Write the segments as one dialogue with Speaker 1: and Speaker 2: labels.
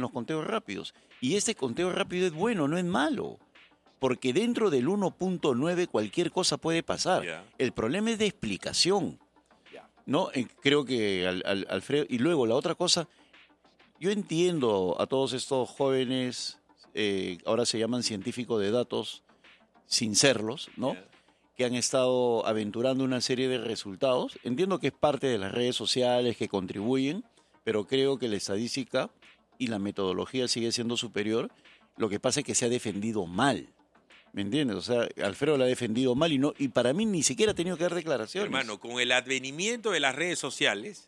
Speaker 1: los conteos rápidos. Y este conteo rápido es bueno, no es malo. Porque dentro del 1.9 cualquier cosa puede pasar.
Speaker 2: Yeah.
Speaker 1: El problema es de explicación. ¿No? Creo que Alfredo... Y luego la otra cosa, yo entiendo a todos estos jóvenes, ahora se llaman científicos de datos, sin serlos, ¿no?
Speaker 2: Yeah.
Speaker 1: Que han estado aventurando una serie de resultados. Entiendo que es parte de las redes sociales que contribuyen, pero creo que la estadística y la metodología sigue siendo superior. Lo que pasa es que se ha defendido mal. ¿Me entiendes? O sea, Alfredo la ha defendido mal y para mí ni siquiera ha tenido que dar declaraciones.
Speaker 2: Hermano, con el advenimiento de las redes sociales,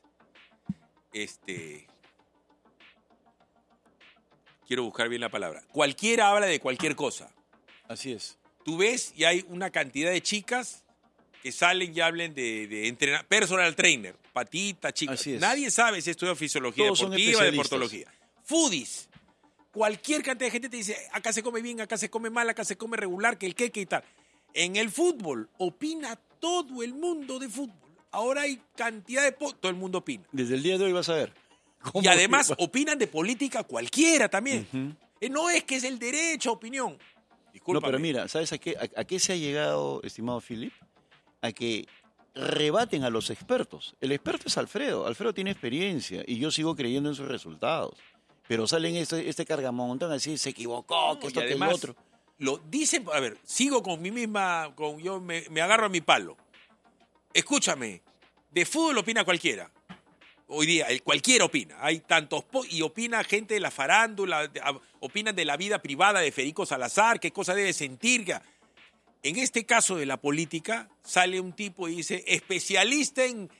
Speaker 2: quiero buscar bien la palabra. Cualquiera habla de cualquier cosa.
Speaker 1: Así es.
Speaker 2: Tú ves y hay una cantidad de chicas que salen y hablan de entrenar, personal trainer, patitas, chicas.
Speaker 1: Así es.
Speaker 2: Nadie sabe si estudia fisiología
Speaker 1: Todos son
Speaker 2: deportiva,
Speaker 1: especialistas.
Speaker 2: deportología. Foodies. Cualquier cantidad de gente te dice, acá se come bien, acá se come mal, acá se come regular, que el queque y tal. En el fútbol opina todo el mundo de fútbol. Ahora hay cantidad de... todo el mundo opina.
Speaker 1: Desde el día de hoy vas a ver.
Speaker 2: Y además opinan de política cualquiera también.
Speaker 1: Uh-huh.
Speaker 2: No es que es el derecho a opinión. Discúlpame.
Speaker 1: No, pero mira, ¿sabes a qué se ha llegado, estimado Philip? A que rebaten a los expertos. El experto es Alfredo. Alfredo tiene experiencia y yo sigo creyendo en sus resultados. Pero salen este cargamontón así, se equivocó, que esto, que el otro.
Speaker 2: Lo dicen, a ver, sigo con mi misma, yo me agarro a mi palo. Escúchame, de fútbol opina cualquiera. Hoy día, cualquiera opina. Hay tantos, y opina gente de la farándula, opinan de la vida privada de Federico Salazar, qué cosa debe sentir. En este caso de la política, sale un tipo y dice, especialista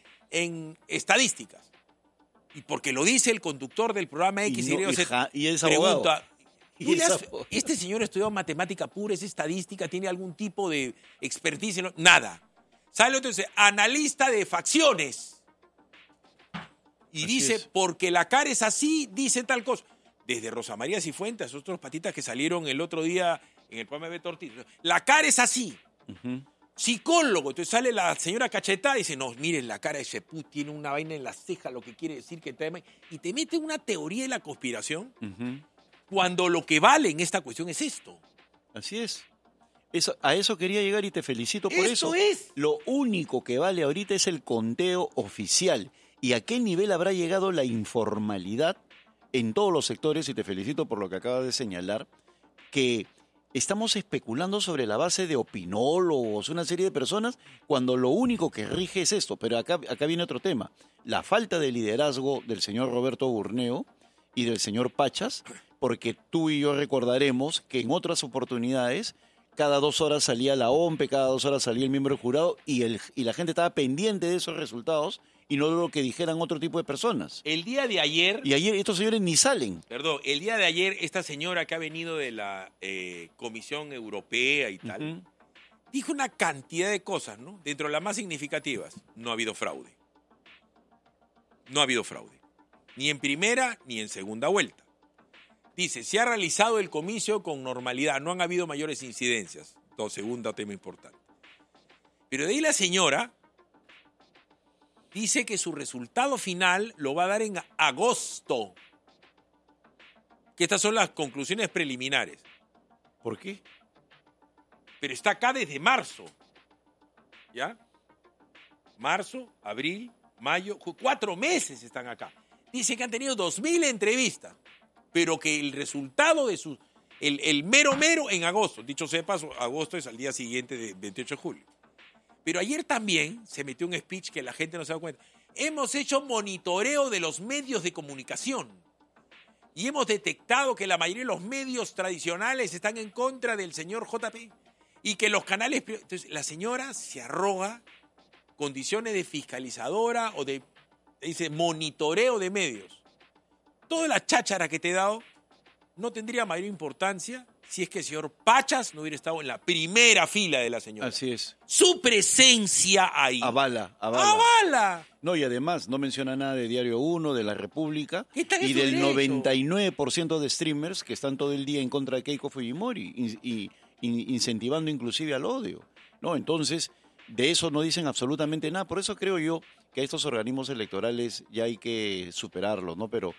Speaker 2: en estadísticas. Y porque lo dice el conductor del programa X
Speaker 1: y es abogado.
Speaker 2: Pregunta, ¿este señor estudió matemática pura, es estadística, tiene algún tipo de expertise? Nada. Sale otro y dice, analista de facciones. Y así dice, es. Porque la cara es así, dice tal cosa. Desde Rosa María Cifuentes, otros patitas que salieron el otro día en el programa de Beto Ortiz. La cara es así. Uh-huh. Psicólogo. Entonces sale la señora cachetada y dice, no, miren, la cara de ese tiene una vaina en la ceja, lo que quiere decir que tema. Y te mete una teoría de la conspiración cuando lo que vale en esta cuestión es esto.
Speaker 1: Así es. A eso quería llegar y te felicito por eso.
Speaker 2: Eso es.
Speaker 1: Lo único que vale ahorita es el conteo oficial. ¿Y a qué nivel habrá llegado la informalidad en todos los sectores? Y te felicito por lo que acabas de señalar, que estamos especulando sobre la base de opinólogos, una serie de personas, cuando lo único que rige es esto. Pero acá viene otro tema. La falta de liderazgo del señor Roberto Burneo y del señor Pachas, porque tú y yo recordaremos que en otras oportunidades cada 2 horas salía la OMPE, cada 2 horas salía el miembro del jurado y la gente estaba pendiente de esos resultados y no de lo que dijeran otro tipo de personas.
Speaker 2: El día de ayer...
Speaker 1: Y ayer estos señores ni salen.
Speaker 2: Perdón, el día de ayer esta señora que ha venido de la Comisión Europea y tal, dijo una cantidad de cosas, ¿no? Dentro de las más significativas, no ha habido fraude. No ha habido fraude. Ni en primera ni en segunda vuelta. Dice, se ha realizado el comicio con normalidad, no han habido mayores incidencias. Segundo tema importante. Pero de ahí la señora dice que su resultado final lo va a dar en agosto. Que estas son las conclusiones preliminares.
Speaker 1: ¿Por qué?
Speaker 2: Pero está acá desde marzo. ¿Ya? Marzo, abril, mayo, 4 meses están acá. Dice que han tenido 2.000 entrevistas. Pero que el resultado de el mero en agosto, dicho sea de paso, agosto es al día siguiente de 28 de julio. Pero ayer también se metió un speech que la gente no se da cuenta. Hemos hecho monitoreo de los medios de comunicación y hemos detectado que la mayoría de los medios tradicionales están en contra del señor JP y que los canales... Entonces, la señora se arroga condiciones de fiscalizadora o dice monitoreo de medios. Toda la cháchara que te he dado no tendría mayor importancia si es que el señor Pachas no hubiera estado en la primera fila de la señora.
Speaker 1: Así es.
Speaker 2: Su presencia ahí.
Speaker 1: Avala. No, y además no menciona nada de Diario 1, de La República y del 99% de streamers que están todo el día en contra de Keiko Fujimori y incentivando inclusive al odio. No, entonces, de eso no dicen absolutamente nada. Por eso creo yo que a estos organismos electorales ya hay que superarlos, ¿no? Pero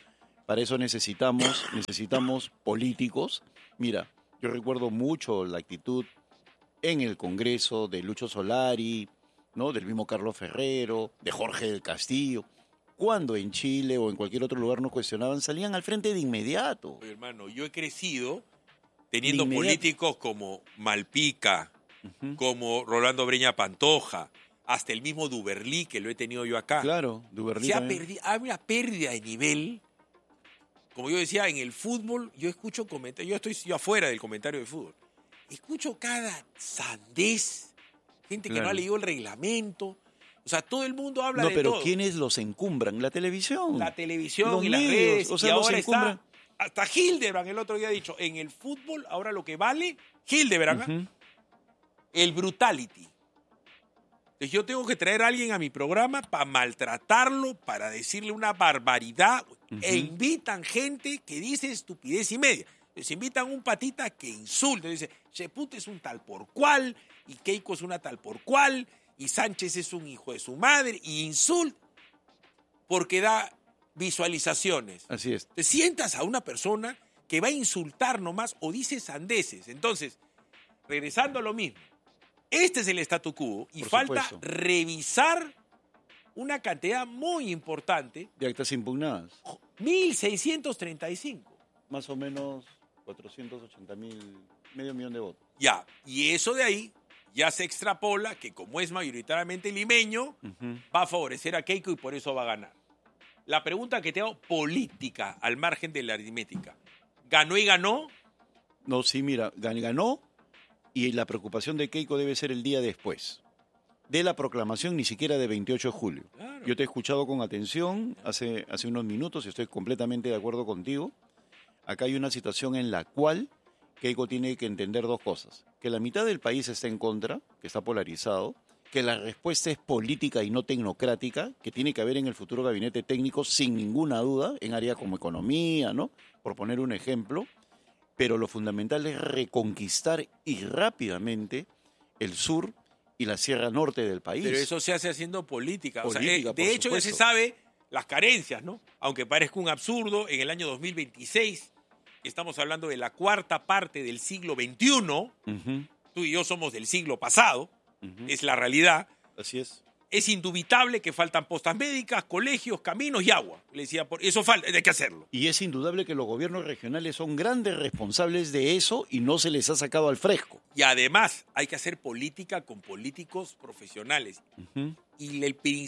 Speaker 1: Para eso necesitamos políticos. Mira, yo recuerdo mucho la actitud en el Congreso de Lucho Solari, ¿no? Del mismo Carlos Ferrero, de Jorge del Castillo. Cuando en Chile o en cualquier otro lugar nos cuestionaban, salían al frente de inmediato.
Speaker 2: Oye, hermano, yo he crecido teniendo
Speaker 1: De inmediato.
Speaker 2: políticos como Malpica, como Rolando Breña Pantoja, hasta el mismo Duberlí, que lo he tenido yo acá.
Speaker 1: Claro, Duberlí
Speaker 2: Se ha
Speaker 1: también.
Speaker 2: perdido, hay una pérdida de nivel. Como yo decía, en el fútbol, yo escucho comentarios, yo afuera del comentario de fútbol. Escucho cada sandez, gente que no
Speaker 1: Claro.
Speaker 2: ha leído el reglamento. O sea, todo el mundo habla
Speaker 1: No,
Speaker 2: de
Speaker 1: pero
Speaker 2: todo.
Speaker 1: ¿quiénes los encumbran? La televisión.
Speaker 2: La televisión
Speaker 1: Los
Speaker 2: y las
Speaker 1: medios,
Speaker 2: redes.
Speaker 1: o sea,
Speaker 2: y
Speaker 1: los
Speaker 2: ahora
Speaker 1: encumbran.
Speaker 2: está, hasta Hildebrand el otro día ha dicho, en el fútbol ahora lo que vale, Hildebrand, ¿ah?
Speaker 1: Ujú.
Speaker 2: El brutality. Entonces yo tengo que traer a alguien a mi programa para maltratarlo, para decirle una barbaridad, e invitan gente que dice estupidez y media. Les invitan un patita que insulta, dice, Cheput es un tal por cual, y Keiko es una tal por cual, y Sánchez es un hijo de su madre, y insulta, porque da visualizaciones.
Speaker 1: Así es.
Speaker 2: Te sientas a una persona que va a insultar nomás o dice sandeces. Entonces, regresando a lo mismo, este es el statu quo y
Speaker 1: Por
Speaker 2: falta
Speaker 1: supuesto.
Speaker 2: revisar una cantidad muy importante,
Speaker 1: De actas impugnadas.
Speaker 2: 1.635.
Speaker 1: Más o menos 480.000, medio millón de votos.
Speaker 2: Ya, y eso de ahí ya se extrapola que como es mayoritariamente limeño, va a favorecer a Keiko y por eso va a ganar. La pregunta que te hago, política, al margen de la aritmética. ¿Ganó y ganó?
Speaker 1: No, sí, mira, ganó y la preocupación de Keiko debe ser el día después de la proclamación, ni siquiera de 28 de julio.
Speaker 2: Claro.
Speaker 1: Yo te he escuchado con atención hace unos minutos y estoy completamente de acuerdo contigo. Acá hay una situación en la cual Keiko tiene que entender dos cosas. Que la mitad del país está en contra, que está polarizado, que la respuesta es política y no tecnocrática, que tiene que haber en el futuro gabinete técnico sin ninguna duda, en áreas como economía, ¿no? Por poner un ejemplo. Pero lo fundamental es reconquistar y rápidamente el sur y la sierra norte del país.
Speaker 2: Pero eso se hace haciendo política. O sea,
Speaker 1: Política,
Speaker 2: de
Speaker 1: por
Speaker 2: hecho, ya se
Speaker 1: supuesto.
Speaker 2: sabe las carencias, ¿no? Aunque parezca un absurdo, en el año 2026, estamos hablando de la cuarta parte del siglo XXI,
Speaker 1: Ujú,
Speaker 2: tú y yo somos del siglo pasado, es la realidad.
Speaker 1: así es.
Speaker 2: Es indubitable que faltan postas médicas, colegios, caminos y agua. Le decía, eso falta, hay que hacerlo.
Speaker 1: Y es indudable que los gobiernos regionales son grandes responsables de eso y no se les ha sacado al fresco.
Speaker 2: Y además hay que hacer política con políticos profesionales.
Speaker 1: Ujú.
Speaker 2: Y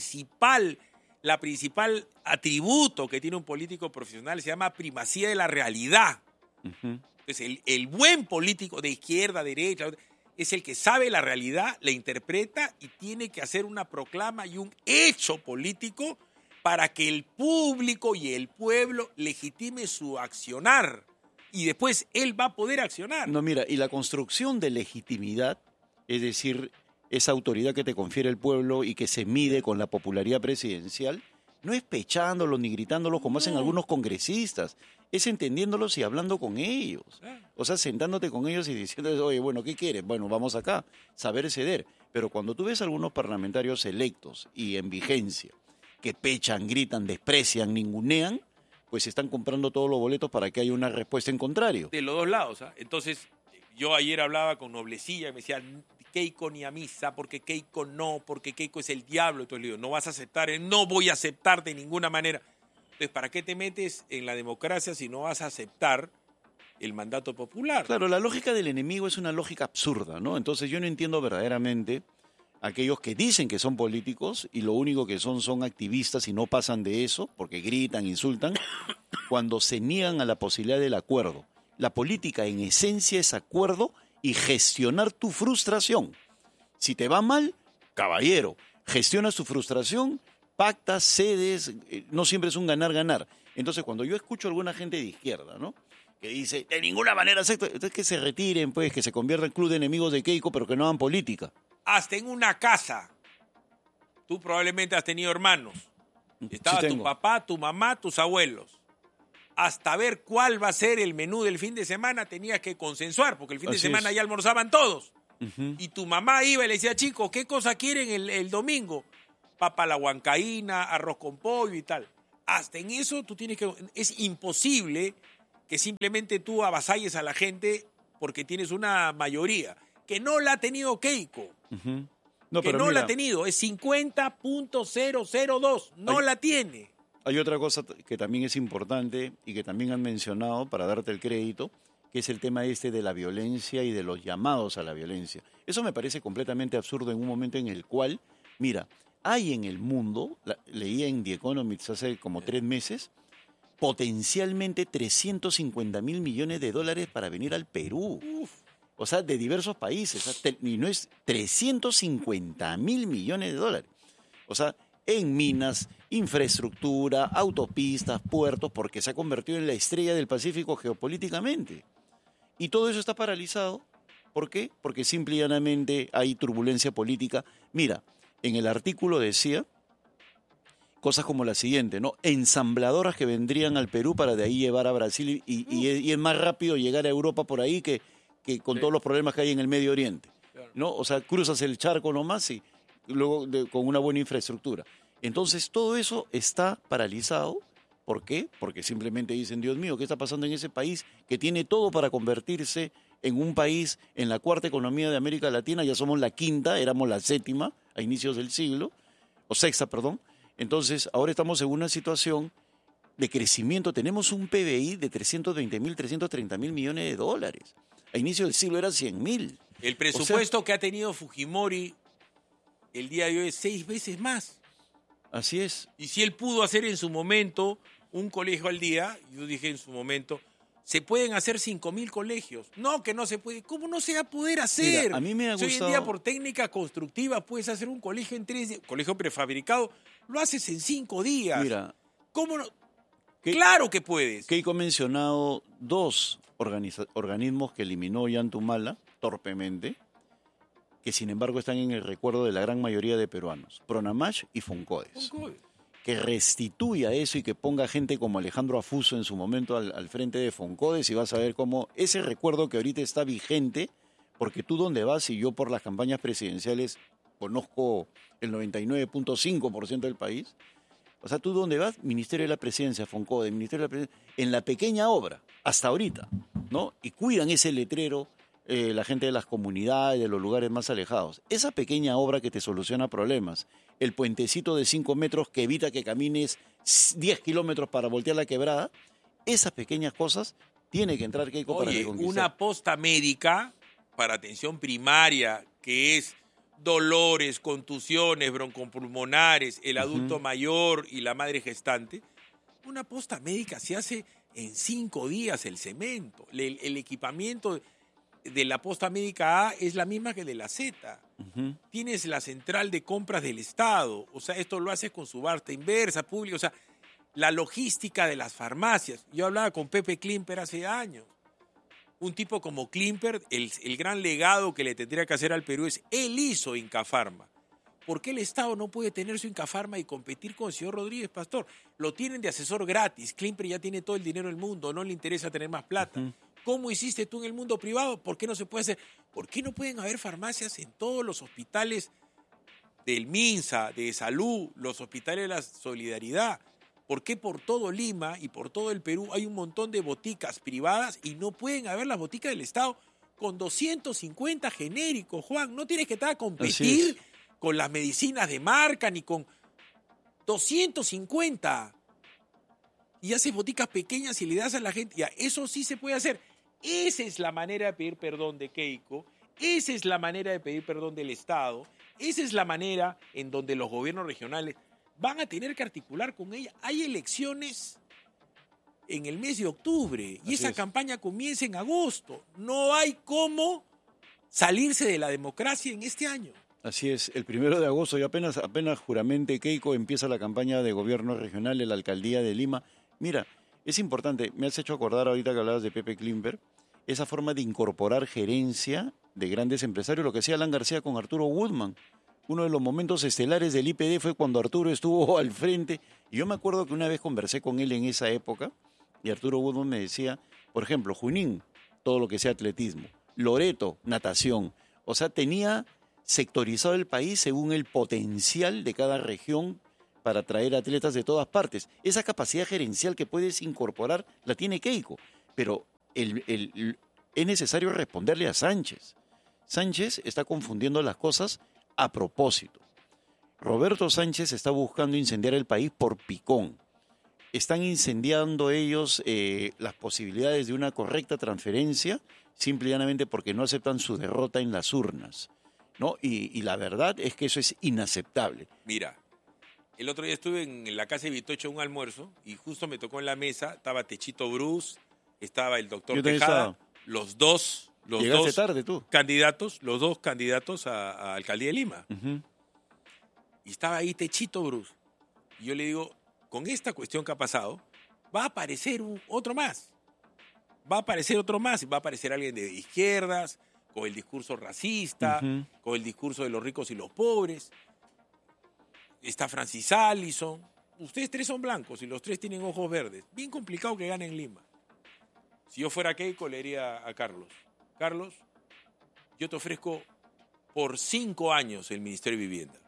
Speaker 2: la principal atributo que tiene un político profesional se llama primacía de la realidad.
Speaker 1: Ujú.
Speaker 2: Entonces, el buen político de izquierda, derecha, es el que sabe la realidad, la interpreta y tiene que hacer una proclama y un hecho político para que el público y el pueblo legitime su accionar. Y después él va a poder accionar.
Speaker 1: No, mira, y la construcción de legitimidad, es decir, esa autoridad que te confiere el pueblo y que se mide con la popularidad presidencial, no es pechándolos ni gritándolos como hacen algunos congresistas, es entendiéndolos y hablando con ellos. O sea, sentándote con ellos y diciéndoles, oye, bueno, ¿qué quieren? Bueno, vamos acá, saber ceder. Pero cuando tú ves a algunos parlamentarios electos y en vigencia, que pechan, gritan, desprecian, ningunean, pues están comprando todos los boletos para que haya una respuesta en contrario.
Speaker 2: De los dos lados. ¿Ah? Entonces, yo ayer hablaba con Noblecilla y me decía, Keiko ni a misa, porque Keiko no, porque Keiko es el diablo. Entonces le digo, no vas a aceptar, no voy a aceptar de ninguna manera. Entonces, ¿para qué te metes en la democracia si no vas a aceptar el mandato popular?
Speaker 1: Claro, la lógica del enemigo es una lógica absurda, ¿no? Entonces yo no entiendo verdaderamente aquellos que dicen que son políticos y lo único que son activistas y no pasan de eso, porque gritan, insultan, cuando se niegan a la posibilidad del acuerdo. La política en esencia es acuerdo y gestionar tu frustración. Si te va mal, caballero, gestionas tu frustración, pactas, cedes, no siempre es un ganar-ganar. Entonces cuando yo escucho a alguna gente de izquierda, ¿no?, que dice, de ninguna manera acepto, entonces que se retiren, pues, que se conviertan en club de enemigos de Keiko, pero que no hagan política.
Speaker 2: Hasta en una casa, tú probablemente has tenido hermanos. Estaba
Speaker 1: Sí
Speaker 2: tu
Speaker 1: tengo.
Speaker 2: papá, tu mamá, tus abuelos. Hasta ver cuál va a ser el menú del fin de semana tenías que consensuar, porque el fin de
Speaker 1: Así
Speaker 2: semana
Speaker 1: es.
Speaker 2: ya almorzaban todos.
Speaker 1: Ujú.
Speaker 2: Y tu mamá iba y le decía, chicos, ¿qué cosa quieren el domingo? Papa a la huancaína, arroz con pollo y tal. hasta en eso tú tienes que... Es imposible que simplemente tú avasalles a la gente porque tienes una mayoría, que no la ha tenido Keiko.
Speaker 1: Ujú. No,
Speaker 2: Que
Speaker 1: pero
Speaker 2: no
Speaker 1: mira,
Speaker 2: la ha tenido, es 50.002, no
Speaker 1: Hay-
Speaker 2: la tiene.
Speaker 1: hay otra cosa que también es importante y que también han mencionado para darte el crédito, que es el tema este de la violencia y de los llamados a la violencia. Eso me parece completamente absurdo en un momento en el cual, mira, hay en el mundo, leía en The Economist hace como 3 meses, potencialmente 350.000 millones de dólares para venir al Perú.
Speaker 2: Uf,
Speaker 1: O sea, de diversos países. O sea, y no es 350.000 millones de dólares. O sea, en minas, infraestructura, autopistas, puertos, porque se ha convertido en la estrella del Pacífico geopolíticamente. Y todo eso está paralizado. ¿Por qué? Porque simple y llanamente hay turbulencia política. Mira, en el artículo decía cosas como la siguiente, ¿no? Ensambladoras que vendrían al Perú para de ahí llevar a Brasil y es más rápido llegar a Europa por ahí que con
Speaker 2: Sí.
Speaker 1: todos los problemas que hay en el Medio Oriente,
Speaker 2: claro.
Speaker 1: ¿no? O sea, cruzas el charco nomás y luego con una buena infraestructura. Entonces, todo eso está paralizado. ¿Por qué? Porque simplemente dicen, Dios mío, ¿qué está pasando en ese país que tiene todo para convertirse en un país, en la cuarta economía de América Latina? Ya somos la quinta, éramos la séptima a inicios del siglo, o sexta, perdón. Entonces, ahora estamos en una situación de crecimiento. Tenemos un PBI de 320.000, 330.000 millones de dólares. A inicio del siglo era 100.000.
Speaker 2: El presupuesto que ha tenido Fujimori el día de hoy es 6 veces más.
Speaker 1: Así es.
Speaker 2: Y si él pudo hacer en su momento un colegio al día, yo dije en su momento, se pueden hacer 5.000 colegios. No, que no se puede. ¿Cómo no se va a poder hacer?
Speaker 1: Mira, a mí me ha
Speaker 2: Si hoy en
Speaker 1: gustado-
Speaker 2: día por técnica constructiva puedes hacer un colegio en 3 días, colegio prefabricado, lo haces en 5 días.
Speaker 1: Mira,
Speaker 2: ¿Cómo no?
Speaker 1: ¿qué-
Speaker 2: Claro que puedes.
Speaker 1: Keiko ha mencionado 2 organismos que eliminó Ollantumala torpemente, que sin embargo están en el recuerdo de la gran mayoría de peruanos, Pronamach y Foncodes. Que restituya eso y que ponga gente como Alejandro Afuso en su momento al frente de Foncodes y vas a ver cómo ese recuerdo que ahorita está vigente, porque tú donde vas y yo por las campañas presidenciales conozco el 99.5% del país, o sea, tú donde vas, Ministerio de la Presidencia, Foncodes, Ministerio de la Presidencia, en la pequeña obra, hasta ahorita, ¿no? Y cuidan ese letrero la gente de las comunidades, de los lugares más alejados. Esa pequeña obra que te soluciona problemas, el puentecito de 5 metros que evita que camines 10 kilómetros para voltear la quebrada, esas pequeñas cosas tiene que entrar Keiko para
Speaker 2: Oye,
Speaker 1: reconquistar.
Speaker 2: una posta médica para atención primaria, que es dolores, contusiones, broncopulmonares, el adulto mayor y la madre gestante, una posta médica se hace en 5 días el cemento. El equipamiento de la posta médica A es la misma que de la Z.
Speaker 1: Ujú.
Speaker 2: Tienes la central de compras del Estado, o sea, esto lo haces con subasta inversa, pública, o sea, la logística de las farmacias. Yo hablaba con Pepe Klimper hace años. Un tipo como Klimper, el gran legado que le tendría que hacer al Perú es, él hizo Incafarma. ¿Por qué el Estado no puede tener su Incafarma y competir con el señor Rodríguez Pastor? Lo tienen de asesor gratis. Klimper ya tiene todo el dinero del mundo, no le interesa tener más plata. ¿Cómo hiciste tú en el mundo privado? ¿Por qué no se puede hacer? ¿Por qué no pueden haber farmacias en todos los hospitales del MINSA, de salud, los hospitales de la Solidaridad? ¿Por qué por todo Lima y por todo el Perú hay un montón de boticas privadas y no pueden haber las boticas del Estado con 250 genéricos, Juan? No tienes que estar a
Speaker 1: Así
Speaker 2: competir
Speaker 1: es.
Speaker 2: con las medicinas de marca ni con 250. Y haces boticas pequeñas y le das a la gente. Ya, eso sí se puede hacer. Esa es la manera de pedir perdón de Keiko. Esa es la manera de pedir perdón del Estado. Esa es la manera en donde los gobiernos regionales van a tener que articular con ella. Hay elecciones en el mes de octubre y
Speaker 1: Así
Speaker 2: esa
Speaker 1: es.
Speaker 2: campaña comienza en agosto. No hay cómo salirse de la democracia en este año.
Speaker 1: Así es, el 1 de agosto y apenas juramente Keiko empieza la campaña de gobierno regional en la alcaldía de Lima. Mira, es importante, me has hecho acordar ahorita que hablabas de Pepe Klimper, esa forma de incorporar gerencia de grandes empresarios, lo que hacía Alan García con Arturo Woodman. Uno de los momentos estelares del IPD fue cuando Arturo estuvo al frente. Y yo me acuerdo que una vez conversé con él en esa época y Arturo Woodman me decía, por ejemplo, Junín, todo lo que sea atletismo, Loreto, natación. O sea, tenía sectorizado el país según el potencial de cada región para traer atletas de todas partes. Esa capacidad gerencial que puedes incorporar la tiene Keiko, pero es necesario responderle a Sánchez. Sánchez está confundiendo las cosas a propósito. Roberto Sánchez está buscando incendiar el país por picón. Están incendiando ellos las posibilidades de una correcta transferencia simple y llanamente porque no aceptan su derrota en las urnas, ¿no? Y la verdad es que eso es inaceptable.
Speaker 2: Mira, el otro día estuve en la casa de Vitocho un almuerzo y justo me tocó en la mesa, estaba Techito Bruce, estaba el doctor Tejada, los dos
Speaker 1: tarde, tú.
Speaker 2: los dos candidatos a alcaldía de Lima.
Speaker 1: Uh-huh.
Speaker 2: Y estaba ahí Techito Bruce. Y yo le digo, con esta cuestión que ha pasado, va a aparecer otro más. Va a aparecer alguien de izquierdas, con el discurso racista,
Speaker 1: uh-huh,
Speaker 2: con el discurso de los ricos y los pobres. Está Francis Allison. Ustedes tres son blancos y los tres tienen ojos verdes. Bien complicado que gane en Lima. Si yo fuera Keiko, le diría a Carlos, Carlos, yo te ofrezco por 5 años el Ministerio de Vivienda.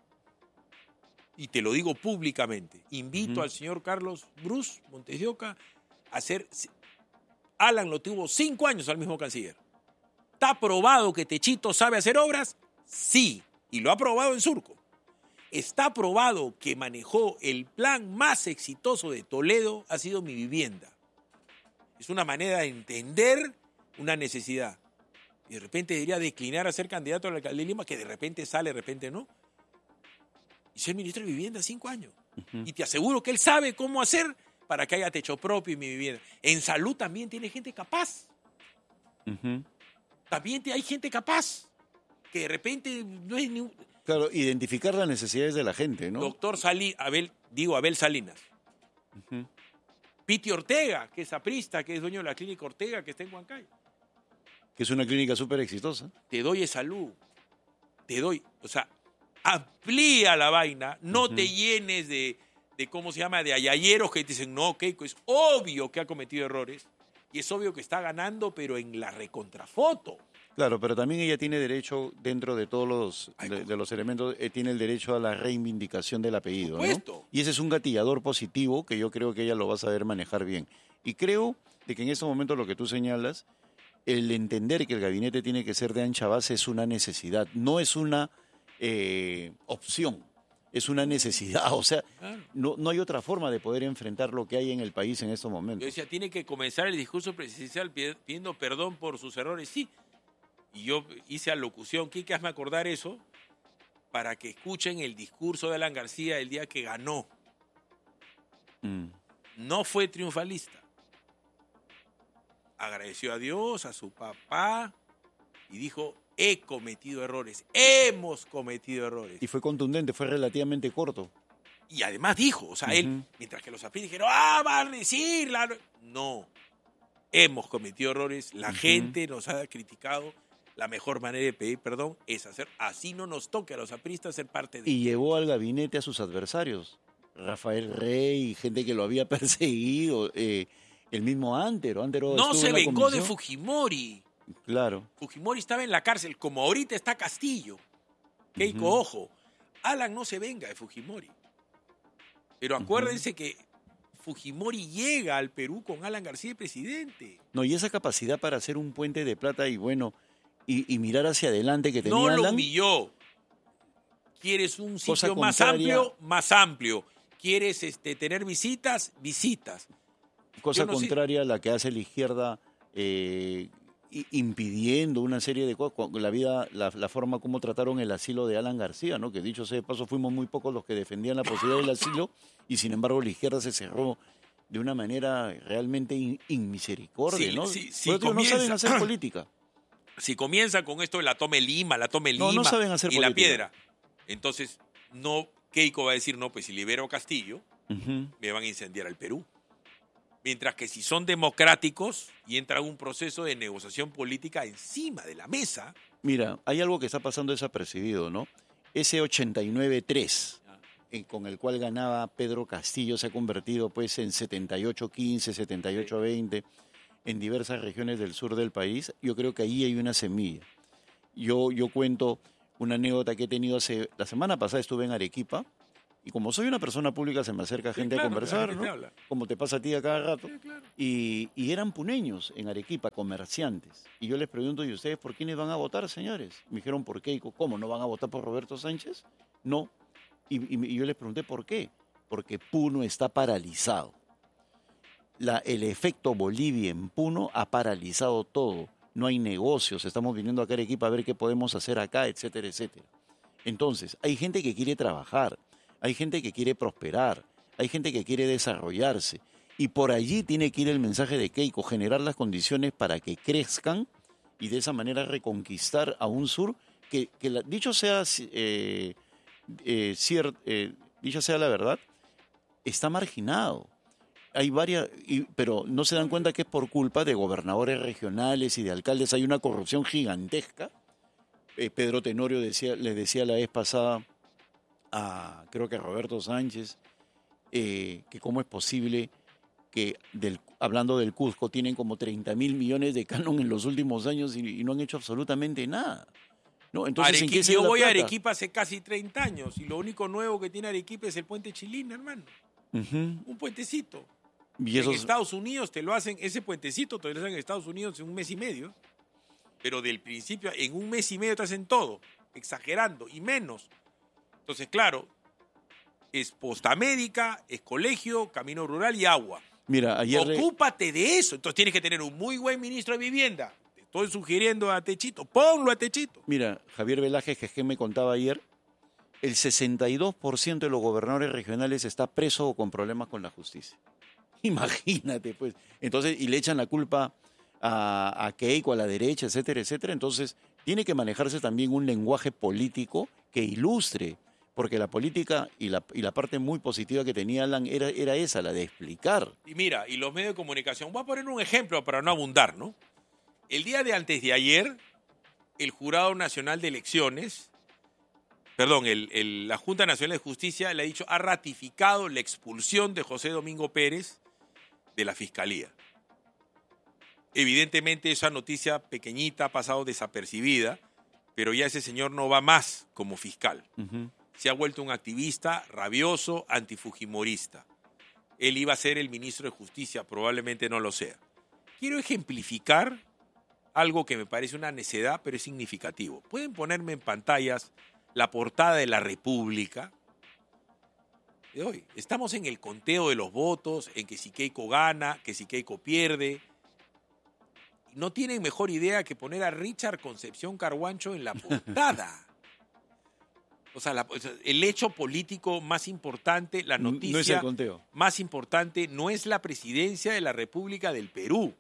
Speaker 2: Y te lo digo públicamente. Invito al señor Carlos Bruce Montes de Oca a hacer... Alan lo tuvo 5 años al mismo canciller. ¿Está probado que Techito sabe hacer obras? Sí, y lo ha probado en Surco. Está probado que manejó el plan más exitoso de Toledo, ha sido Mi Vivienda. Es una manera de entender una necesidad. Y de repente debería declinar a ser candidato a la alcaldía de Lima, que de repente sale, de repente no. Y ser ministro de Vivienda 5 años.
Speaker 1: uh-huh.
Speaker 2: Y te aseguro que él sabe cómo hacer para que haya techo propio y Mi Vivienda. En salud también tiene gente capaz.
Speaker 1: Uh-huh.
Speaker 2: También hay gente capaz, que de repente no es ni un...
Speaker 1: Claro, identificar las necesidades de la gente, ¿no?
Speaker 2: Doctor Abel Salinas.
Speaker 1: Uh-huh.
Speaker 2: Piti Ortega, que es aprista, que es dueño de la clínica Ortega, que está en Huancay.
Speaker 1: Que es una clínica súper exitosa.
Speaker 2: Te doy salud. O sea, amplía la vaina, no te llenes de ¿cómo se llama?, de ayayeros que te dicen, no, Keiko, es obvio que ha cometido errores y es obvio que está ganando, pero en la recontrafoto.
Speaker 1: Claro, pero también ella tiene derecho, dentro de todos los elementos, tiene el derecho a la reivindicación del apellido,
Speaker 2: Por supuesto.
Speaker 1: ¿no? Y ese es un gatillador positivo que yo creo que ella lo va a saber manejar bien. Y creo de que en estos momentos lo que tú señalas, el entender que el gabinete tiene que ser de ancha base es una necesidad, no es una opción. Es una necesidad, o sea,
Speaker 2: Claro.
Speaker 1: no hay otra forma de poder enfrentar lo que hay en el país en estos
Speaker 2: Yo
Speaker 1: momentos.
Speaker 2: decía, tiene que comenzar el discurso presidencial pidiendo perdón por sus errores. Sí. Y yo hice alocución, Quique, hazme acordar eso, para que escuchen el discurso de Alan García el día que ganó. No fue triunfalista. Agradeció a Dios, a su papá, y dijo, he cometido errores, hemos cometido errores.
Speaker 1: Y fue contundente, fue relativamente corto.
Speaker 2: Y además dijo, o sea, él, mientras que los apristas dijeron, va a decirla. No, hemos cometido errores, la gente nos ha criticado, la mejor manera de pedir perdón es hacer, así no nos toque a los apristas ser parte de...
Speaker 1: Y llevó al gabinete a sus adversarios, Rafael Rey, gente que lo había perseguido, el mismo Antero.
Speaker 2: No se vengó de Fujimori.
Speaker 1: Claro.
Speaker 2: Fujimori estaba en la cárcel, como ahorita está Castillo. Keiko, ojo, Alan no se venga de Fujimori. Pero acuérdense que Fujimori llega al Perú con Alan García de presidente.
Speaker 1: No, y esa capacidad para hacer un puente de plata y bueno, y mirar hacia adelante que tenía
Speaker 2: No lo
Speaker 1: Alan.
Speaker 2: humilló. ¿Quieres un
Speaker 1: Cosa
Speaker 2: sitio más
Speaker 1: contraria.
Speaker 2: amplio? Más amplio. ¿Quieres tener visitas? Visitas.
Speaker 1: Cosa
Speaker 2: Yo no sé.
Speaker 1: contraria a la que hace la izquierda, impidiendo una serie de cosas, la forma como trataron el asilo de Alan García, ¿no? Que dicho sea de paso, fuimos muy pocos los que defendían la posibilidad del asilo y sin embargo la izquierda se cerró de una manera realmente inmisericordia,
Speaker 2: Sí,
Speaker 1: ¿no?
Speaker 2: sí, sí,
Speaker 1: Pero, tío, no
Speaker 2: comienza-
Speaker 1: saben hacer política.
Speaker 2: Si comienza con esto de la tome Lima
Speaker 1: No saben hacer
Speaker 2: y la
Speaker 1: política.
Speaker 2: piedra, entonces Keiko va a decir, no, pues si libero Castillo,
Speaker 1: Ujú.
Speaker 2: me van a incendiar al Perú. Mientras que si son democráticos y entra un proceso de negociación política encima de la mesa,
Speaker 1: Mira, hay algo que está pasando desapercibido, ¿no? Ese 89-3 con el cual ganaba Pedro Castillo se ha convertido pues en 78-15, 78-20 en diversas regiones del sur del país. Yo creo que ahí hay una semilla. Yo cuento una anécdota que he tenido la semana pasada estuve en Arequipa Y como soy una persona pública, se me acerca gente
Speaker 2: claro,
Speaker 1: a conversar,
Speaker 2: la gente
Speaker 1: ¿no?
Speaker 2: habla.
Speaker 1: Como te pasa a ti a cada rato.
Speaker 2: Sí, claro.
Speaker 1: Y eran puneños en Arequipa, comerciantes. Y yo les pregunto, ¿y ustedes por quiénes van a votar, señores? Me dijeron, ¿por qué? ¿Cómo? ¿No van a votar por Roberto Sánchez? No. Y yo les pregunté, ¿por qué? Porque Puno está paralizado. El efecto Bolivia en Puno ha paralizado todo. No hay negocios, estamos viniendo acá a Arequipa a ver qué podemos hacer acá, etcétera, etcétera. Entonces, hay gente que quiere trabajar, hay gente que quiere prosperar, hay gente que quiere desarrollarse. Y por allí tiene que ir el mensaje de Keiko, generar las condiciones para que crezcan y de esa manera reconquistar a un sur que dicho sea dicha sea la verdad, está marginado. Hay varias, pero no se dan cuenta que es por culpa de gobernadores regionales y de alcaldes. Hay una corrupción gigantesca. Pedro Tenorio les decía la vez pasada creo que a Roberto Sánchez, que cómo es posible que, hablando del Cusco, tienen como 30.000 millones de canon en los últimos años y no han hecho absolutamente nada. ¿No? Entonces, ¿en qué se
Speaker 2: Yo
Speaker 1: da la
Speaker 2: voy a
Speaker 1: plata?
Speaker 2: Arequipa hace casi 30 años y lo único nuevo que tiene Arequipa es el puente Chilín, hermano.
Speaker 1: Ujú.
Speaker 2: Un puentecito.
Speaker 1: Y
Speaker 2: En
Speaker 1: esos,
Speaker 2: Estados Unidos te lo hacen, ese puentecito te lo hacen en Estados Unidos en un mes y medio. Pero del principio, en un mes y medio te hacen todo, exagerando, y menos. Entonces, claro, es postamédica, es colegio, camino rural y agua.
Speaker 1: mira,
Speaker 2: Ocúpate de eso. Entonces tienes que tener un muy buen ministro de vivienda. Te estoy sugiriendo a Techito, ponlo a Techito.
Speaker 1: mira, Javier Velázquez, que me contaba ayer, el 62% de los gobernadores regionales está preso o con problemas con la justicia. Imagínate, pues. Entonces, y le echan la culpa a Keiko, a la derecha, etcétera, etcétera. Entonces, tiene que manejarse también un lenguaje político que ilustre, porque la política y la parte muy positiva que tenía Alan era esa, la de explicar.
Speaker 2: Y mira, y los medios de comunicación, voy a poner un ejemplo para no abundar, ¿no? El día de antes de ayer, el Jurado Nacional de Elecciones, perdón, la Junta Nacional de Justicia le ha dicho, ha ratificado la expulsión de José Domingo Pérez de la Fiscalía. Evidentemente esa noticia pequeñita ha pasado desapercibida, pero ya ese señor no va más como fiscal.
Speaker 1: Ujú.
Speaker 2: Se ha vuelto un activista rabioso, antifujimorista. Él iba a ser el ministro de Justicia, probablemente no lo sea. Quiero ejemplificar algo que me parece una necedad, pero es significativo. ¿Pueden ponerme en pantallas la portada de La República de hoy? Estamos en el conteo de los votos, en que si Keiko gana, que si Keiko pierde. No tienen mejor idea que poner a Richard Concepción Carhuancho en la portada. O sea, el hecho político más importante, la noticia
Speaker 1: No es el conteo.
Speaker 2: más importante, no es la presidencia de la República del Perú.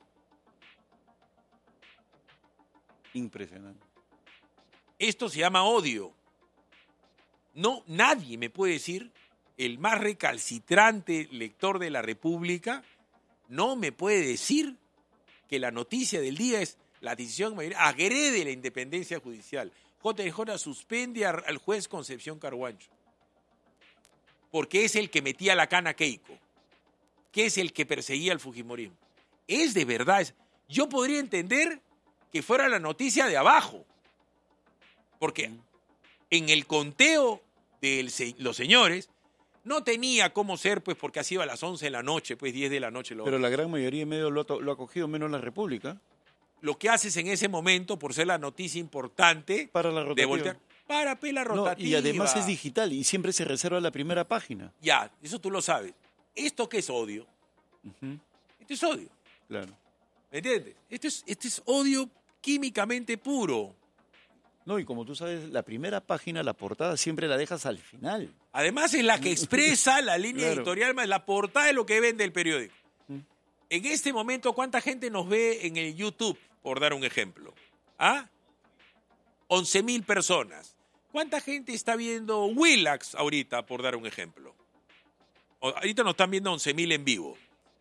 Speaker 1: Impresionante.
Speaker 2: Esto se llama odio. No, nadie me puede decir, el más recalcitrante lector de la República, no me puede decir que la noticia del día es la decisión mayoría agrede la independencia judicial. JJ suspende al juez Concepción Carhuancho porque es el que metía la cana a Keiko, que es el que perseguía al fujimorismo. Es de verdad. Yo podría entender que fuera la noticia de abajo, porque en el conteo de los señores no tenía cómo ser, pues porque ha sido a las 11 de la noche, pues 10 de la noche.
Speaker 1: Pero la gran mayoría de medios lo ha cogido, menos la República.
Speaker 2: Lo que haces en ese momento, por ser la noticia importante,
Speaker 1: Para la
Speaker 2: de
Speaker 1: rotativa.
Speaker 2: voltear, para la rotativa.
Speaker 1: Y además es digital y siempre se reserva la primera página.
Speaker 2: Ya, eso tú lo sabes. ¿Esto qué es odio?
Speaker 1: Ujú.
Speaker 2: Esto es odio.
Speaker 1: Claro.
Speaker 2: ¿Me entiendes? Este es odio químicamente puro.
Speaker 1: No, y como tú sabes, la primera página, la portada, siempre la dejas al final.
Speaker 2: Además es la que expresa la línea
Speaker 1: Claro.
Speaker 2: editorial, más la portada de lo que vende el periódico. En este momento, ¿cuánta gente nos ve en el YouTube, por dar un ejemplo? ¿Ah? 11.000 personas. ¿Cuánta gente está viendo Willax ahorita, por dar un ejemplo? Ahorita nos están viendo 11.000 en vivo.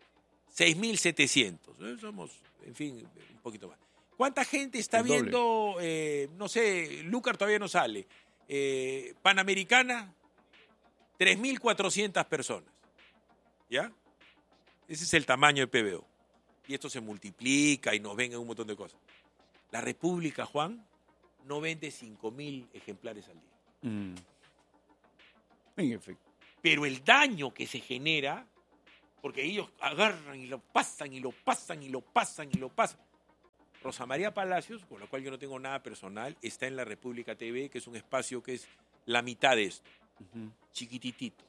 Speaker 2: 6.700. Somos, en fin, un poquito más. ¿Cuánta gente está
Speaker 1: El doble.
Speaker 2: viendo, no sé, Lucar todavía no sale, Panamericana? 3.400 personas. ¿Ya? Ese es el tamaño de PBO. Y esto se multiplica y nos ven en un montón de cosas. La República, Juan, no vende 5.000 ejemplares al día.
Speaker 1: En efecto.
Speaker 2: Pero el daño que se genera, porque ellos agarran y lo pasan, y lo pasan, y lo pasan, y lo pasan. Rosa María Palacios, con la cual yo no tengo nada personal, está en la República TV, que es un espacio que es la mitad de esto, chiquititito.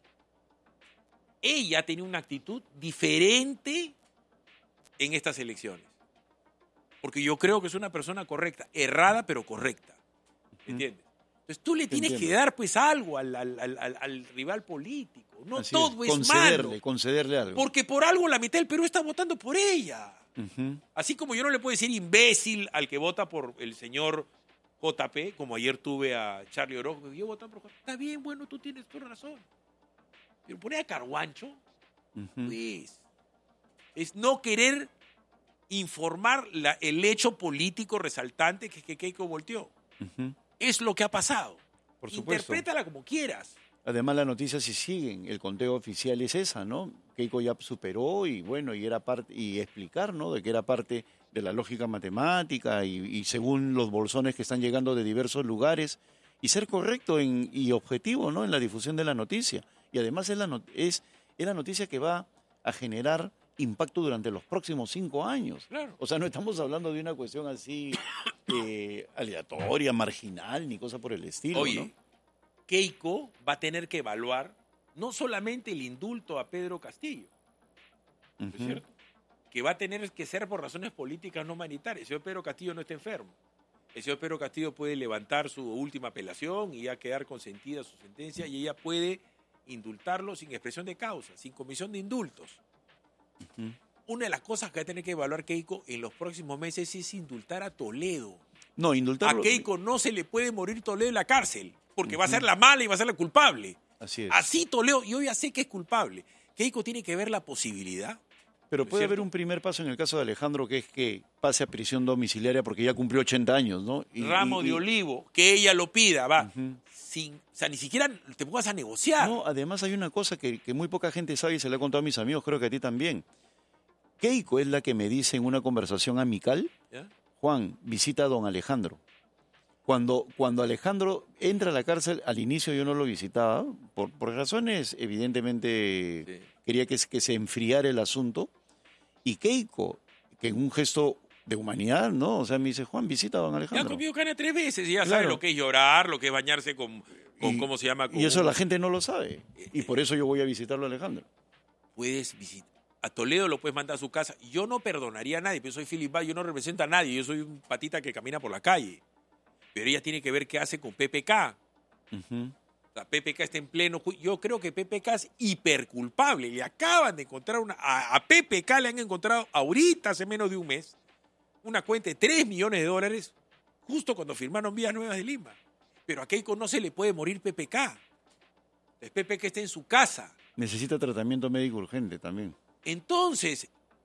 Speaker 2: Ella tenía una actitud diferente en estas elecciones. Porque yo creo que es una persona correcta, errada pero correcta. ¿Entiendes? Entonces tú le tienes que dar pues algo al rival político. No
Speaker 1: Así
Speaker 2: todo es malo.
Speaker 1: Concederle algo.
Speaker 2: Porque por algo la mitad del Perú está votando por ella. Así como yo no le puedo decir imbécil al que vota por el señor JP, como ayer tuve a Charlie Orozco, yo voto por JP. Está bien, bueno, tú tienes toda razón. Pero poner a Carguancho, pues, es no querer informar el hecho político resaltante que Keiko volteó. Es lo que ha pasado.
Speaker 1: Por supuesto.
Speaker 2: Interprétala como quieras.
Speaker 1: Además, la noticia, si siguen, el conteo oficial es esa, ¿no? Keiko ya superó y bueno, y era parte, y explicar, ¿no? De que era parte de la lógica matemática y según los bolsones que están llegando de diversos lugares, y ser correcto y objetivo, ¿no? En la difusión de la noticia. Y además es la noticia que va a generar impacto durante los próximos 5 años.
Speaker 2: Claro.
Speaker 1: O sea, no estamos hablando de una cuestión así aleatoria, marginal, ni cosa por el estilo.
Speaker 2: Oye,
Speaker 1: ¿no?
Speaker 2: Keiko va a tener que evaluar no solamente el indulto a Pedro Castillo, ¿no es cierto? Que va a tener que ser por razones políticas no humanitarias. El señor Pedro Castillo no está enfermo. El señor Pedro Castillo puede levantar su última apelación y ya quedar consentida su sentencia y ella puede indultarlo sin expresión de causa, sin comisión de indultos. Una de las cosas que va a tener que evaluar Keiko en los próximos meses es indultar a Toledo.
Speaker 1: No, indultarlo.
Speaker 2: A Keiko no se le puede morir Toledo en la cárcel, porque va a ser la mala y va a ser la culpable.
Speaker 1: Así es.
Speaker 2: Así Toledo, yo ya sé que es culpable. Keiko tiene que ver la posibilidad.
Speaker 1: Pero puede haber un primer paso en el caso de Alejandro, que es que pase a prisión domiciliaria porque ya cumplió 80 años, ¿no?
Speaker 2: Ramo de olivo, que ella lo pida, va. O sea, ni siquiera te pongas a negociar.
Speaker 1: No, además hay una cosa que muy poca gente sabe y se la he contado a mis amigos, creo que a ti también. Keiko es la que me dice en una conversación amical,
Speaker 2: ¿Ya?
Speaker 1: Juan, visita a don Alejandro. Cuando Alejandro entra a la cárcel, al inicio yo no lo visitaba, por razones evidentemente quería que se enfriara el asunto. Y Keiko, que en un gesto de humanidad, ¿no? O sea, me dice, Juan, visita a don
Speaker 2: Ya
Speaker 1: Alejandro.
Speaker 2: ha comido cana 3 veces y ya
Speaker 1: Claro.
Speaker 2: sabe lo que es llorar, lo que es bañarse con ¿cómo se llama?
Speaker 1: Y eso la gente no lo sabe. Y por eso yo voy a visitarlo a Alejandro.
Speaker 2: Puedes visitar. A Toledo lo puedes mandar a su casa. Yo no perdonaría a nadie, pero soy Philip Bay, yo no represento a nadie, yo soy un patita que camina por la calle. Pero ella tiene que ver qué hace con PPK. O sea, PPK está en pleno yo creo que PPK es hiperculpable. Le acaban de encontrar a PPK le han encontrado ahorita, hace menos de un mes, una cuenta de $3 millones, justo cuando firmaron Vías Nuevas de Lima. Pero a Keiko no se le puede morir PPK. El PPK está en su casa.
Speaker 1: Necesita tratamiento médico urgente también.
Speaker 2: Entonces,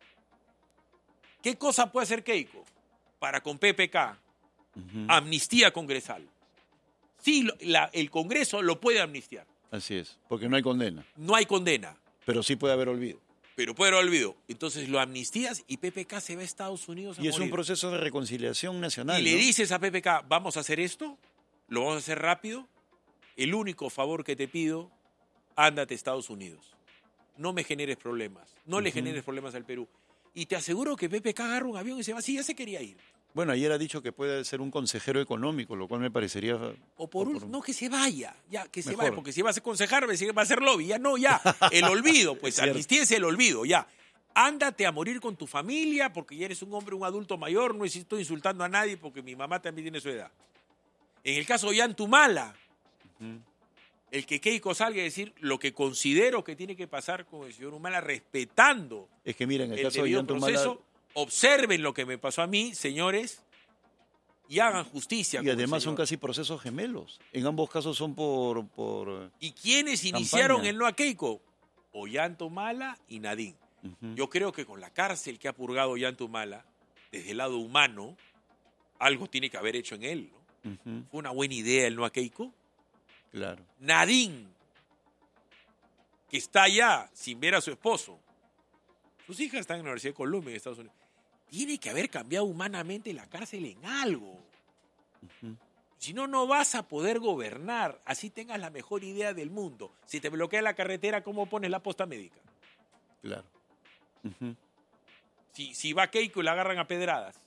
Speaker 2: ¿qué cosa puede hacer Keiko para con PPK? Amnistía congresal. Sí, el Congreso lo puede amnistiar.
Speaker 1: Así es, porque no hay condena.
Speaker 2: No hay condena,
Speaker 1: Pero sí puede haber olvido.
Speaker 2: pero puede haber olvido. Entonces lo amnistías y PPK se va a Estados Unidos a
Speaker 1: Y es un
Speaker 2: morir.
Speaker 1: proceso de reconciliación nacional.
Speaker 2: Y le
Speaker 1: ¿no?
Speaker 2: dices a PPK, vamos a hacer esto, lo vamos a hacer rápido. El único favor que te pido, ándate a Estados Unidos. No me generes problemas. No le generes problemas al Perú. Y te aseguro que PPK agarra un avión y se va. Sí, ya se quería ir.
Speaker 1: Bueno, ayer ha dicho que puede ser un consejero económico, lo cual me parecería...
Speaker 2: No, que se vaya. Ya, que se
Speaker 1: Mejor.
Speaker 2: vaya. Porque si vas a aconsejar, va a ser lobby. Ya no, ya. El olvido. Pues amnistía es el olvido. Ya. Ándate a morir con tu familia porque ya eres un hombre, un adulto mayor. No estoy insultando a nadie porque mi mamá también tiene su edad. En el caso de Ollantumala, el que Keiko salga a decir lo que considero que tiene que pasar con el señor Humala, respetando
Speaker 1: Es que mira, en el
Speaker 2: el
Speaker 1: caso de
Speaker 2: debido
Speaker 1: Ollantumala...
Speaker 2: proceso, observen lo que me pasó a mí, señores, y hagan justicia.
Speaker 1: Y
Speaker 2: con el
Speaker 1: además son
Speaker 2: señor.
Speaker 1: casi procesos gemelos. En ambos casos son por
Speaker 2: ¿Y quiénes
Speaker 1: campaña.
Speaker 2: iniciaron el no a Keiko? Ollantumala y Nadine. Yo creo que con la cárcel que ha purgado Ollantumala, desde el lado humano, algo tiene que haber hecho en él, ¿no? ¿Fue una buena idea el no a Keiko?
Speaker 1: Claro.
Speaker 2: Nadine, que está allá sin ver a su esposo. Sus hijas están en la Universidad de Columbia en Estados Unidos. Tiene que haber cambiado humanamente la cárcel en algo. Si no, no vas a poder gobernar, así tengas la mejor idea del mundo. Si te bloquea la carretera, ¿cómo pones la posta médica?
Speaker 1: Claro. Ujú.
Speaker 2: Si va Keiko y la agarran a pedradas.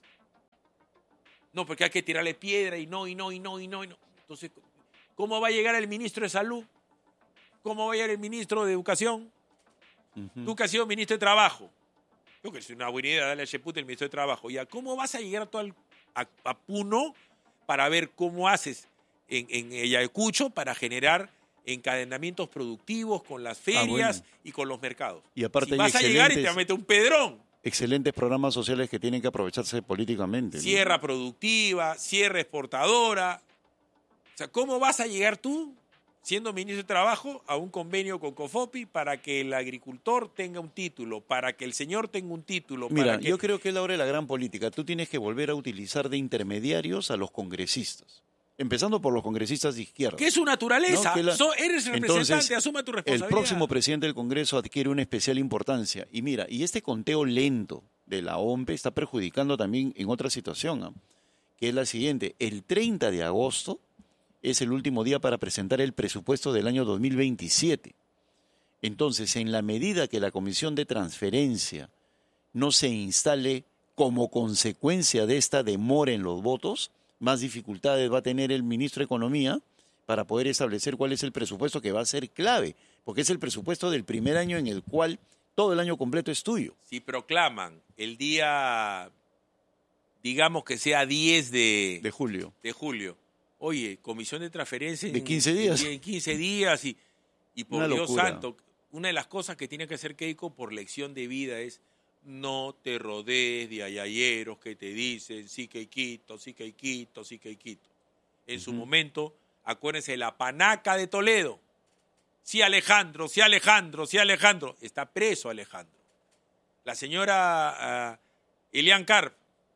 Speaker 2: No, porque hay que tirarle piedra y no. Entonces, ¿cómo va a llegar el ministro de Salud? ¿Cómo va a llegar el ministro de Educación?
Speaker 1: Ujú.
Speaker 2: Tú que has sido ministro de Trabajo. Yo que es una buena idea darle a Chepute el ministro de Trabajo. Ya, ¿cómo vas a llegar tú a Puno para ver cómo haces en Ayacucho para generar encadenamientos productivos con las ferias
Speaker 1: Bueno.
Speaker 2: y con los mercados?
Speaker 1: Y aparte
Speaker 2: si
Speaker 1: hay
Speaker 2: vas a llegar y te
Speaker 1: excelentes-
Speaker 2: va a meter un pedrón.
Speaker 1: Excelentes programas sociales que tienen que aprovecharse políticamente, ¿no?
Speaker 2: Sierra productiva, sierra exportadora. O sea, ¿cómo vas a llegar tú, siendo ministro de Trabajo, a un convenio con COFOPI para que el agricultor tenga un título, para que el señor tenga un título?
Speaker 1: Mira,
Speaker 2: para que...
Speaker 1: yo creo que es la hora de la gran política. Tú tienes que volver a utilizar de intermediarios a los congresistas. Empezando por los congresistas de izquierda.
Speaker 2: Que es su naturaleza.
Speaker 1: No, que
Speaker 2: Eres representante,
Speaker 1: Entonces,
Speaker 2: asuma tu
Speaker 1: el
Speaker 2: responsabilidad.
Speaker 1: próximo presidente del Congreso adquiere una especial importancia. Y mira, y este conteo lento de la OMPE está perjudicando también en otra situación, ¿ah? Que es la siguiente. El 30 de agosto es el último día para presentar el presupuesto del año 2027. Entonces, en la medida que la Comisión de Transferencia no se instale como consecuencia de esta demora en los votos, más dificultades va a tener el ministro de Economía para poder establecer cuál es el presupuesto que va a ser clave, porque es el presupuesto del primer año en el cual todo el año completo es tuyo.
Speaker 2: Si proclaman el día, digamos que sea 10
Speaker 1: De julio.
Speaker 2: de julio, oye, comisión de transferencia
Speaker 1: De 15 días.
Speaker 2: En 15 días y por
Speaker 1: Una
Speaker 2: Dios
Speaker 1: locura.
Speaker 2: santo, una de las cosas que tiene que hacer Keiko por lección de vida es no te rodees de ayayeros que te dicen sí Keikito, sí Keikito, sí Keikito. En su momento, acuérdense de la panaca de Toledo. Sí Alejandro, sí Alejandro, sí Alejandro. Está preso Alejandro. La señora Elian Carp,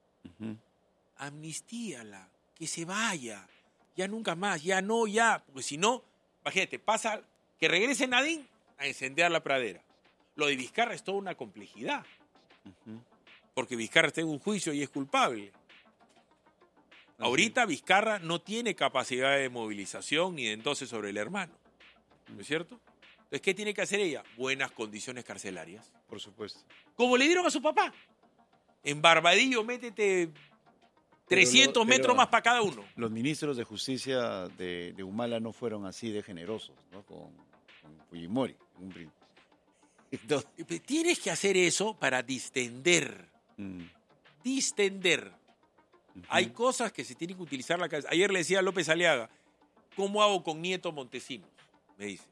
Speaker 2: amnistíala, que se vaya. Ya nunca más, ya no, ya. Porque si no, imagínate, pasa que regrese Nadine a incendiar la pradera. Lo de Vizcarra es toda una complejidad. Porque Vizcarra está en un juicio y es culpable. Ahorita Vizcarra no tiene capacidad de movilización ni de entonces sobre el hermano. ¿No es cierto? Entonces, ¿qué tiene que hacer ella? Buenas condiciones carcelarias.
Speaker 1: Por supuesto.
Speaker 2: Como le dieron a su papá. En Barbadillo, métete 300 metros más para cada uno.
Speaker 1: Los ministros de justicia de Humala no fueron así de generosos, ¿no? Con Fujimori. Entonces,
Speaker 2: Tienes que hacer eso para distender. Distender. Hay cosas que se tienen que utilizar la cabeza. Ayer le decía a López Aliaga, ¿cómo hago con Nieto Montesinos? Me dice.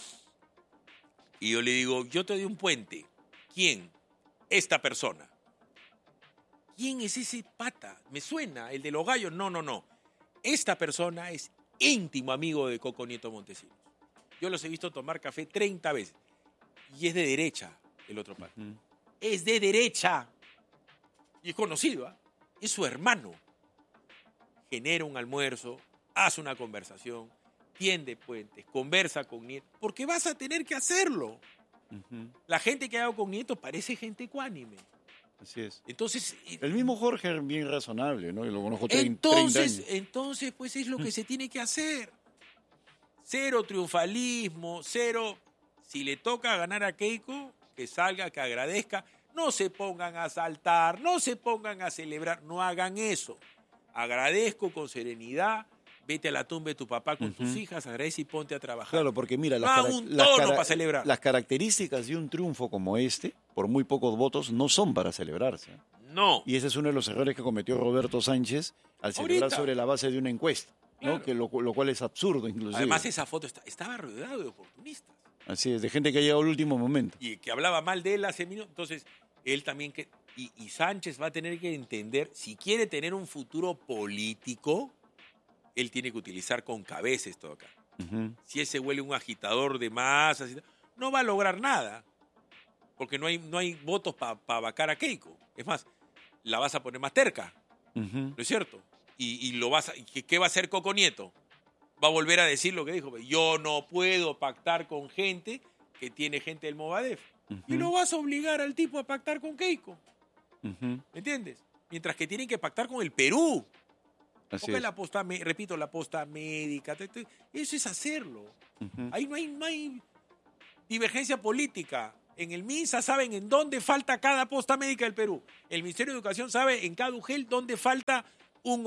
Speaker 2: Y yo le digo, yo te doy un puente. ¿Quién? Esta persona. ¿Quién es ese pata? Me suena, el de los gallos. No. Esta persona es íntimo amigo de Coco Nieto Montesinos. Yo los he visto tomar café 30 veces. Y es de derecha el otro pata. Es de derecha. Y es conocido, ¿eh? Es su hermano. Genera un almuerzo, hace una conversación, tiende puentes, conversa con Nieto, porque vas a tener que hacerlo. La gente que hago con Nieto parece gente ecuánime.
Speaker 1: Así es.
Speaker 2: Entonces,
Speaker 1: El mismo Jorge es bien razonable, ¿no? Yo lo conozco 30 años.
Speaker 2: entonces, pues es lo que se tiene que hacer. Cero triunfalismo, cero. Si le toca ganar a Keiko, que salga, que agradezca. No se pongan a saltar, no se pongan a celebrar, no hagan eso. Agradezco con serenidad, vete a la tumba de tu papá con tus hijas, agradece y ponte a trabajar.
Speaker 1: Claro, porque mira,
Speaker 2: un tono para celebrar.
Speaker 1: Las características de un triunfo como este, por muy pocos votos, no son para celebrarse.
Speaker 2: No.
Speaker 1: Y ese es uno de los errores que cometió Roberto Sánchez al celebrar
Speaker 2: Ahorita.
Speaker 1: sobre la base de una encuesta, ¿no?
Speaker 2: Claro.
Speaker 1: Que lo cual es absurdo, inclusive.
Speaker 2: Además, esa foto estaba rodeado de oportunistas.
Speaker 1: Así es, de gente que ha llegado al último momento.
Speaker 2: Y que hablaba mal de él hace minutos. Entonces, él también y Sánchez va a tener que entender, si quiere tener un futuro político, él tiene que utilizar con cabeza esto acá. Si él se vuelve un agitador de masas, no va a lograr nada. Porque no hay votos para vacar a Keiko. Es más, la vas a poner más terca. ¿No es cierto? Y ¿qué va a hacer Coco Nieto? Va a volver a decir lo que dijo. Yo no puedo pactar con gente que tiene gente del Movadef. Y lo vas a obligar al tipo a pactar con Keiko. ¿Me entiendes? Mientras que tienen que pactar con el Perú.
Speaker 1: Así
Speaker 2: Porque
Speaker 1: es.
Speaker 2: la posta, repito, la posta médica, eso es hacerlo.
Speaker 1: Ujú.
Speaker 2: Ahí no hay divergencia política. En el MINSA saben en dónde falta cada posta médica del Perú. El Ministerio de Educación sabe en cada UGEL dónde falta un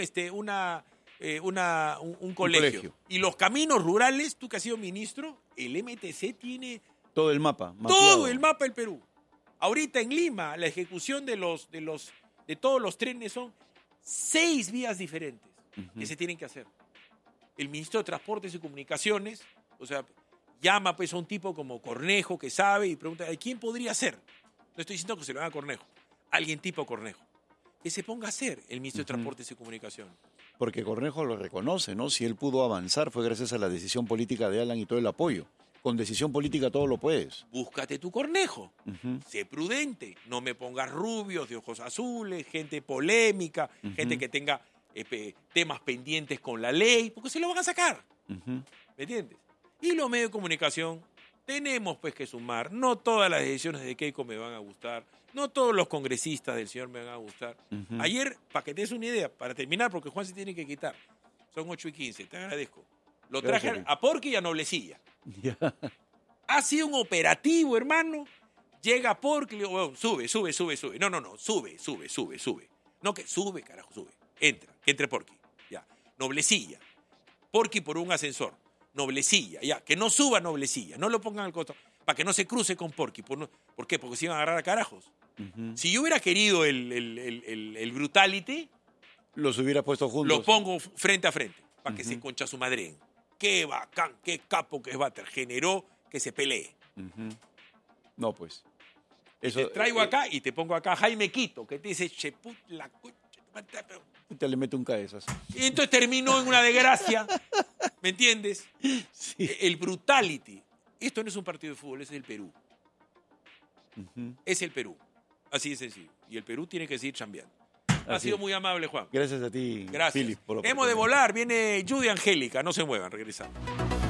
Speaker 2: colegio. Y los caminos rurales, tú que has sido ministro, el MTC tiene
Speaker 1: Todo el mapa.
Speaker 2: todo
Speaker 1: mapeado.
Speaker 2: el mapa del Perú. Ahorita en Lima, la ejecución de todos los trenes son 6 vías diferentes que se tienen que hacer. El ministro de Transportes y Comunicaciones, o sea, llama pues a un tipo como Cornejo que sabe y pregunta, ¿quién podría ser? No estoy diciendo que se lo haga a Cornejo. Alguien tipo Cornejo. Que se ponga a hacer el ministro de Transportes y Comunicaciones.
Speaker 1: Porque Cornejo lo reconoce, ¿no? Si él pudo avanzar fue gracias a la decisión política de Alan y todo el apoyo. Con decisión política todo lo puedes.
Speaker 2: Búscate tu Cornejo.
Speaker 1: Ujú.
Speaker 2: Sé prudente. No me pongas rubios de ojos azules, gente polémica, gente que tenga temas pendientes con la ley, porque se lo van a sacar.
Speaker 1: Ujú.
Speaker 2: ¿Me entiendes? Y los medios de comunicación tenemos pues que sumar. No todas las decisiones de Keiko me van a gustar. No todos los congresistas del señor me van a gustar.
Speaker 1: Ujú.
Speaker 2: Ayer, para que te des una idea, para terminar, porque Juan se tiene que quitar. Son 8:15, te agradezco. Lo traje
Speaker 1: Gracias,
Speaker 2: a Porky y a Noblecilla.
Speaker 1: Ya.
Speaker 2: Ha sido un operativo, hermano. Llega Porky y le digo, bueno, sube. No, sube. No, que sube, carajo, sube. Entra, que entre Porky. Ya. Noblecilla. Porky por un ascensor. Noblecilla, ya. Que no suba Noblecilla. No lo pongan al costado. Para que no se cruce con Porky. ¿Por qué? Porque se iban a agarrar a carajos.
Speaker 1: Ujú.
Speaker 2: Si yo hubiera querido el brutality,
Speaker 1: Los hubiera puesto juntos.
Speaker 2: lo pongo frente a frente. Para que se concha su madre. Qué bacán, qué capo que es Bater. Generó que se pelee.
Speaker 1: Ujú. No, pues.
Speaker 2: Te traigo acá y te pongo acá a Jaime Quito, que te dice, cheput, la cucha.
Speaker 1: Te le mete un cabezazo.
Speaker 2: Y entonces terminó en una desgracia. ¿Me entiendes?
Speaker 1: Sí.
Speaker 2: El brutality. Esto no es un partido de fútbol, es el Perú.
Speaker 1: Ujú.
Speaker 2: Es el Perú. Así de sencillo. Y el Perú tiene que seguir chambeando. Ha
Speaker 1: Así
Speaker 2: sido
Speaker 1: es.
Speaker 2: muy amable, Juan.
Speaker 1: Gracias a ti,
Speaker 2: Gracias.
Speaker 1: Philip, por la
Speaker 2: Hemos de
Speaker 1: oportunidad.
Speaker 2: volar. Viene Judy Angélica. No se muevan. Regresamos.